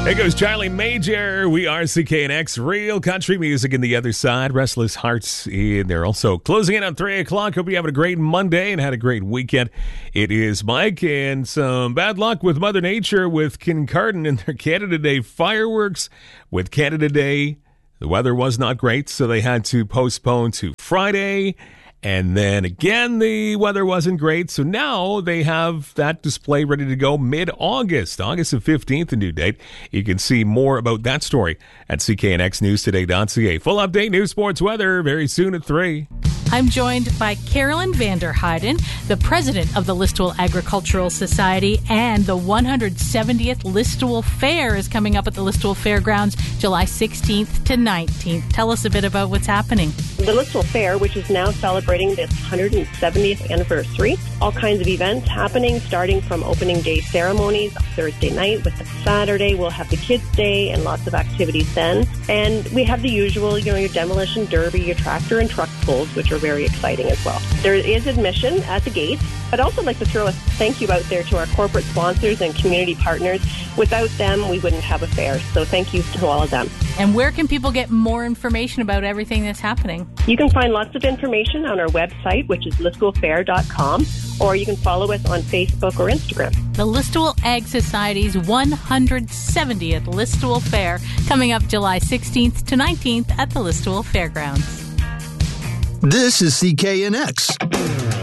There goes Charlie Major. We are CKNX, real country music in the other side. Restless Hearts in there. Also closing in on 3 o'clock. Hope you having a great Monday and had a great weekend. It is Mike, and some bad luck with Mother Nature with Kincardine and their Canada Day fireworks. With Canada Day, the weather was not great, so they had to postpone to Friday. And then again, the weather wasn't great, so now they have that display ready to go mid-August. August the 15th, a new date. You can see more about that story at cknxnewstoday.ca. Full update, news, sports, weather, very soon at 3. I'm joined by Carolyn Vanderheiden, the president of the Listowel Agricultural Society, and the 170th Listowel Fair is coming up at the Listowel Fairgrounds July 16th to 19th. Tell us a bit about what's happening. The Listowel Fair, which is now celebrating this 170th anniversary. All kinds of events happening, starting from opening day ceremonies Thursday night with the Saturday. We'll have the Kids' Day and lots of activities then. And we have the usual, your demolition derby, your tractor and truck pulls, which are very exciting as well. There is admission at the gate. I'd also like to throw a thank you out there to our corporate sponsors and community partners. Without them, we wouldn't have a fair. So thank you to all of them. And where can people get more information about everything that's happening? You can find lots of information on our website, which is listowelfair.com, or you can follow us on Facebook or Instagram. The Listowel Ag Society's 170th Listowel Fair coming up July 16th to 19th at the Listowel Fairgrounds. This is CKNX.